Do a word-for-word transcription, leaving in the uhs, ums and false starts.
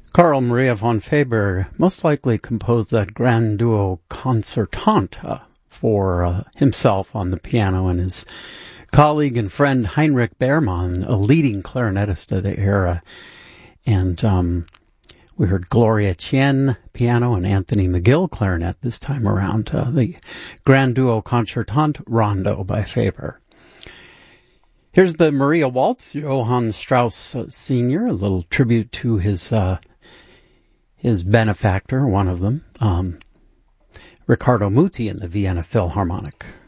Carl Maria von Weber most likely composed that Grand Duo Concertante for uh, himself on the piano, and his colleague and friend Heinrich Beermann, a leading clarinetist of the era. And um, we heard Gloria Tien piano and Anthony McGill clarinet this time around. Uh, the Grand Duo Concertante Rondo by Weber. Here's the Maria Waltz, Johann Strauss uh, Senior, a little tribute to his uh, his benefactor, one of them, um, Riccardo Muti in the Vienna Philharmonic.